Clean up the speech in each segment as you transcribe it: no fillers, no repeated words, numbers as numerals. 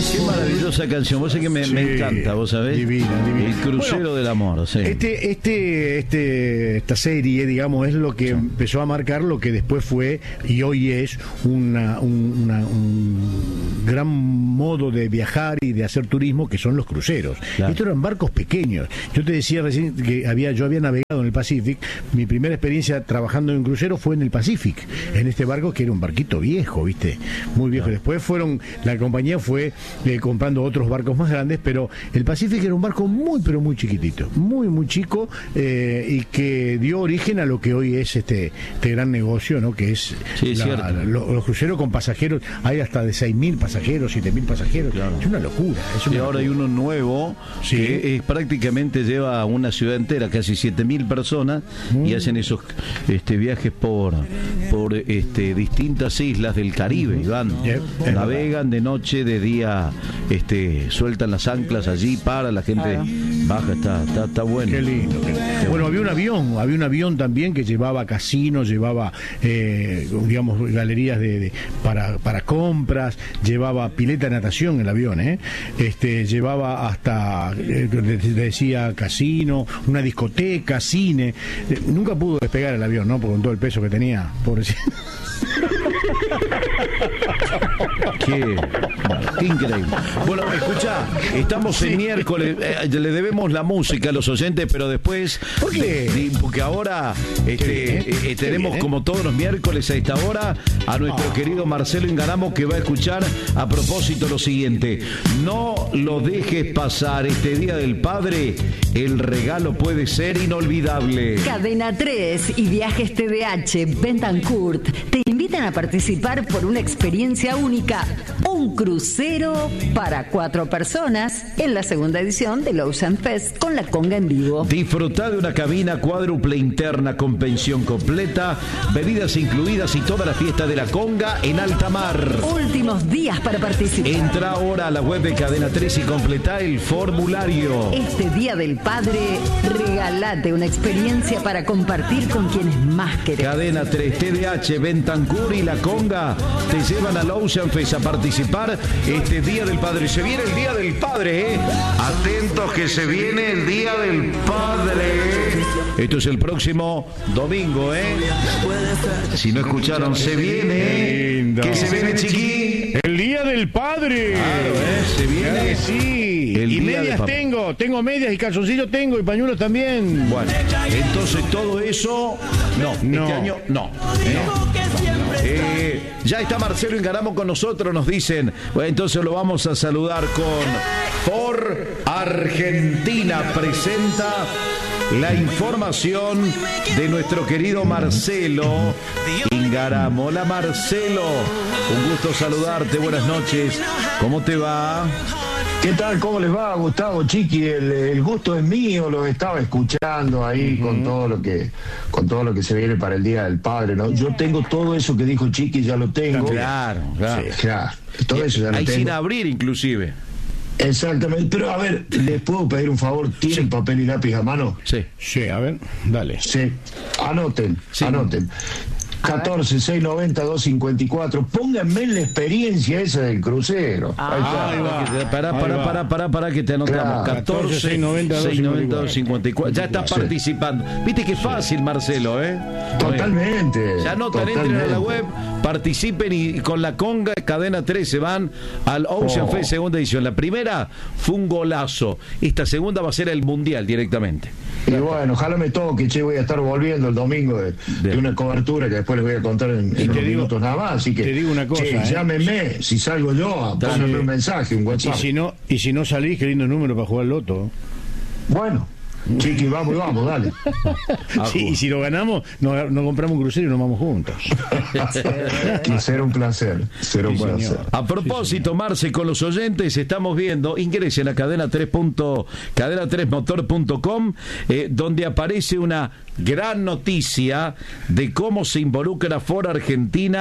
Qué maravillosa canción, vos sabés que me encanta, vos sabés. Divina. El crucero del amor, sí. Esta serie, digamos, es lo que empezó a marcar lo que después fue y hoy es un gran modo de viajar y de hacer turismo, que son los cruceros. Claro. Estos eran barcos pequeños. Yo te decía recién que yo había navegado en el Pacific. Mi primera experiencia trabajando en un crucero fue en el Pacific, en este barco que era un barquito viejo, ¿viste? Muy viejo. Claro. Después la compañía fue comprando otros barcos más grandes, pero el Pacific era un barco muy, pero muy chiquitito, muy chico, y que dio origen a lo que hoy es este gran negocio, ¿no? Que es los cruceros con pasajeros. Hay hasta de 6.000 pasajeros, 7.000 pasajeros. Claro. Es una locura. Y ahora hay uno nuevo que prácticamente lleva una ciudad entera, casi 7.000 personas, y hacen esos viajes por distintas islas del Caribe, y van, navegan de noche, de día, sueltan las anclas allí, para la gente baja, está bueno. Qué lindo. Bueno, había un avión también que llevaba casinos, llevaba digamos galerías para compras, llevaba pileta de natación el avión, llevaba hasta decía casino, una discoteca, cine. Nunca pudo despegar el avión, ¿no? Por con todo el peso que tenía, pobrecito. Qué increíble. Bueno, escuchá, estamos en miércoles, le debemos la música a los oyentes, pero después, ¿por qué? Porque ahora tenemos como todos los miércoles a esta hora a nuestro querido Marcelo Ingaramo, que va a escuchar a propósito lo siguiente: no lo dejes pasar este Día del Padre, el regalo puede ser inolvidable. Cadena 3 y Viajes TDH Betancourt te invitan a participar por una experiencia única, un crucero para 4 personas en la segunda edición del Ocean Fest con la conga en vivo. Disfrutá de una cabina cuádruple interna con pensión completa, bebidas incluidas y toda la fiesta de la conga en alta mar. Últimos días para participar. Entra ahora a la web de Cadena 3 y completá el formulario. Este Día del Padre, regalate una experiencia para compartir con quienes más querés. Cadena 3, TDH, Betancourt y la conga te llevan al Ocean Fest a participar este Día del Padre. Se viene el Día del Padre, Atentos que se viene el Día del Padre. Esto es el próximo domingo, Si no escucharon, se viene. ¿Qué se viene, chiqui? El Día del Padre. Claro, se viene. Sí. Y medias tengo medias y calzoncillos tengo y pañuelos también. Bueno, entonces todo eso, este año no. Ya está Marcelo Ingaramo con nosotros, nos dicen. Bueno, entonces lo vamos a saludar con Ford Argentina presenta la información de nuestro querido Marcelo Ingaramo. Hola Marcelo, un gusto saludarte, buenas noches. ¿Cómo te va? ¿Qué tal? ¿Cómo les va, Gustavo, Chiqui? El gusto es mío, lo estaba escuchando ahí con todo lo que se viene para el Día del Padre, ¿no? Yo tengo todo eso que dijo Chiqui, ya lo tengo. Claro. Sí, claro. Todo eso ya lo tengo. Sin abrir inclusive. Exactamente, pero a ver, ¿les puedo pedir un favor? ¿Tienen papel y lápiz a mano? Sí, a ver, dale. Sí, anoten. 14 690 254. Pónganme en la experiencia esa del crucero. Ahí va. Para que te anotamos. Claro. 14 690 254. Ya está participando. Viste que fácil, Marcelo, Totalmente. Ya anotan, entren a la web, participen y con la conga Cadena 3 se van al Ocean Fest segunda edición. La primera fue un golazo. Esta segunda va a ser el Mundial directamente. Y bueno, ojalá me toque, voy a estar volviendo el domingo de una cobertura que después les voy a contar en unos minutos nada más, así que te digo una cosa, llámenme, si salgo yo, pónganme un mensaje, un WhatsApp. Y si no salís, qué lindo número para jugar al loto. Bueno, Chiqui, vamos, dale. Sí, y si lo ganamos, nos compramos un crucero y nos vamos juntos. Será un placer. A propósito, Marce, con los oyentes estamos viendo, ingresen a cadena3motor.com, donde aparece una gran noticia de cómo se involucra Ford Argentina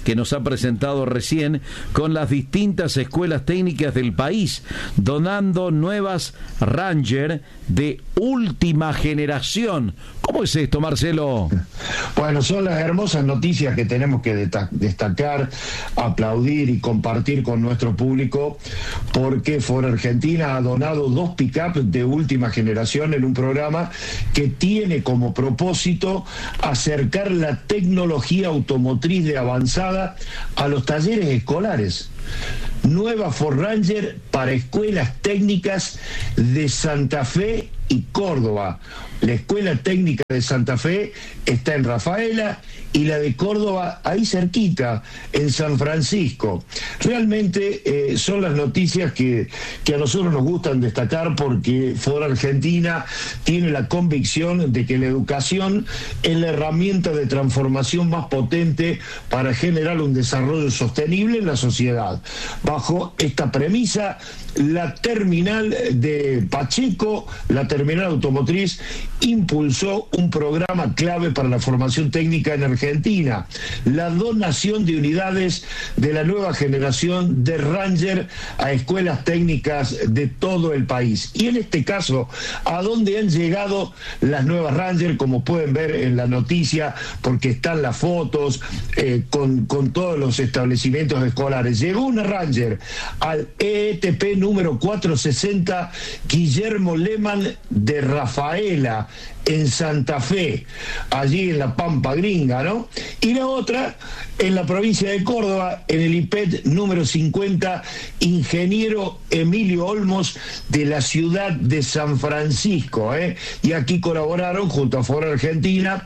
que nos ha presentado recién, con las distintas escuelas técnicas del país, donando nuevas Ranger de última generación. ¿Cómo es esto, Marcelo? Bueno, son las hermosas noticias que tenemos que destacar, aplaudir y compartir con nuestro público, porque Ford Argentina ha donado 2 pick-up de última generación en un programa que tiene como propósito acercar la tecnología automotriz de avanzada a los talleres escolares. Nueva Ford Ranger para escuelas técnicas de Santa Fe y Córdoba. La escuela técnica de Santa Fe está en Rafaela y la de Córdoba ahí cerquita, en San Francisco. Realmente son las noticias que a nosotros nos gustan destacar, porque Ford Argentina tiene la convicción de que la educación es la herramienta de transformación más potente para generar un desarrollo sostenible en la sociedad. Bajo esta premisa, la terminal de Pacheco, la terminal automotriz, impulsó un programa clave para la formación técnica en Argentina: la donación de unidades de la nueva generación de Ranger a escuelas técnicas de todo el país. Y en este caso, ¿a dónde han llegado las nuevas Ranger? Como pueden ver en la noticia, porque están las fotos con todos los establecimientos escolares. Llegó una Ranger al ETP número 460 Guillermo Lehmann de Rafaela, en Santa Fe, allí en la Pampa Gringa, ¿no? Y la otra en la provincia de Córdoba, en el IPET número 50, Ingeniero Emilio Olmos, de la ciudad de San Francisco, Y aquí colaboraron, junto a Ford Argentina,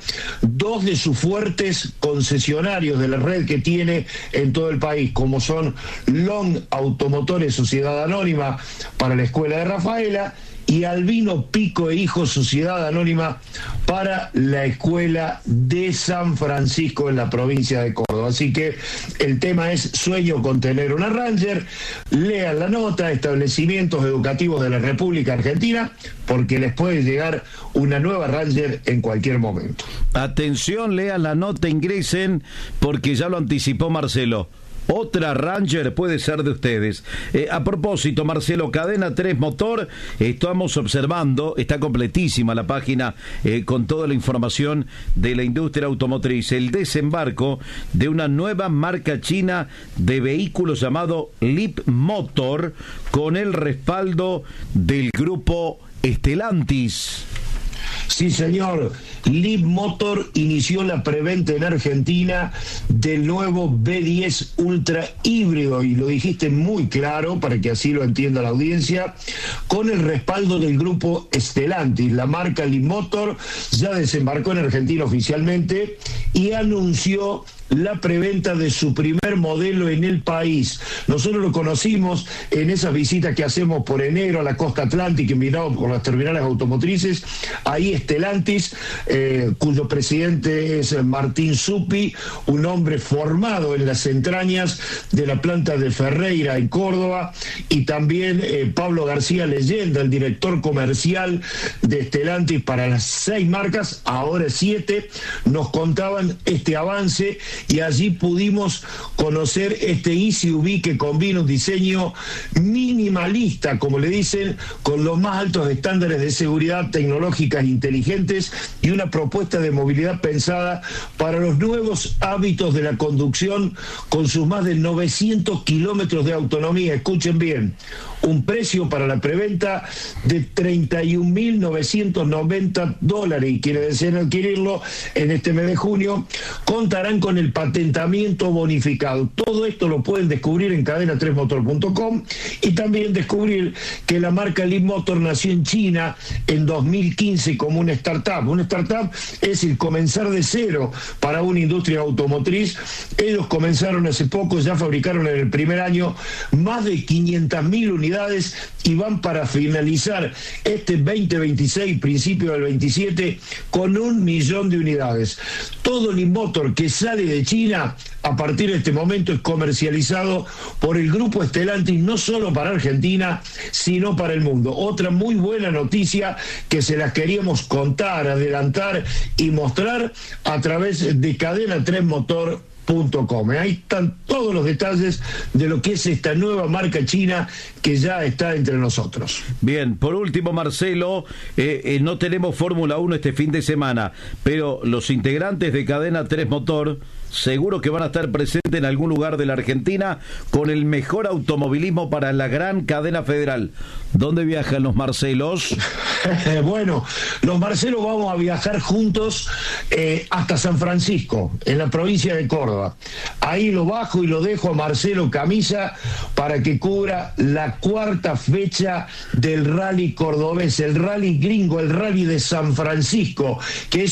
2 de sus fuertes concesionarios de la red que tiene en todo el país, como son Long Automotores Sociedad Anónima para la escuela de Rafaela, y Albino Pico e Hijos Sociedad Anónima para la escuela de San Francisco, en la provincia de Córdoba. Así que el tema es: sueño con tener una Ranger. Lean la nota: establecimientos educativos de la República Argentina, porque les puede llegar una nueva Ranger en cualquier momento. Atención, lean la nota, ingresen, porque ya lo anticipó Marcelo. Otra Ranger puede ser de ustedes. A propósito, Marcelo, Cadena 3 Motor, estamos observando, está completísima la página con toda la información de la industria automotriz, el desembarco de una nueva marca china de vehículos llamado Leapmotor, con el respaldo del grupo Stellantis. Sí, señor. Leapmotor inició la preventa en Argentina del nuevo B10 Ultra híbrido, y lo dijiste muy claro para que así lo entienda la audiencia, con el respaldo del grupo Stellantis. La marca Leapmotor ya desembarcó en Argentina oficialmente y anunció la preventa de su primer modelo en el país. Nosotros lo conocimos en esas visitas que hacemos por enero a la costa atlántica, mirado por las terminales automotrices. Ahí Stellantis, cuyo presidente es Martín Zuppi, un hombre formado en las entrañas de la planta de Ferreira en Córdoba, y también Pablo García Leyenda, el director comercial de Stellantis para las 6 marcas, ahora 7, nos contaban este avance, y allí pudimos conocer este SUV que combina un diseño minimalista, como le dicen, con los más altos estándares de seguridad tecnológicas inteligentes y una propuesta de movilidad pensada para los nuevos hábitos de la conducción, con sus más de 900 kilómetros de autonomía. Escuchen bien, un precio para la preventa de $31.990, y quienes deseen adquirirlo en este mes de junio contarán con el patentamiento bonificado. Todo esto lo pueden descubrir en cadena3motor.com, y también descubrir que la marca Leapmotor nació en China en 2015 como una startup. Una startup es el comenzar de cero para una industria automotriz. Ellos comenzaron hace poco, ya fabricaron en el primer año más de 500.000 unidades y van para finalizar este 2026, principio del 27, con 1 millón de unidades. Todo Leapmotor que sale de China a partir de este momento es comercializado por el grupo Stellantis, no solo para Argentina, sino para el mundo. Otra muy buena noticia que se las queríamos contar, adelantar y mostrar a través de Cadena 3 Motor Ahí están todos los detalles de lo que es esta nueva marca china que ya está entre nosotros. Bien, por último, Marcelo, no tenemos Fórmula 1 este fin de semana, pero los integrantes de Cadena 3 Motor seguro que van a estar presentes en algún lugar de la Argentina con el mejor automovilismo para la gran cadena federal. ¿Dónde viajan los Marcelos? Bueno, los Marcelos vamos a viajar juntos hasta San Francisco, en la provincia de Córdoba. Ahí lo bajo y lo dejo a Marcelo Camisa para que cubra la 4ª fecha del rally cordobés, el rally gringo, el rally de San Francisco, que es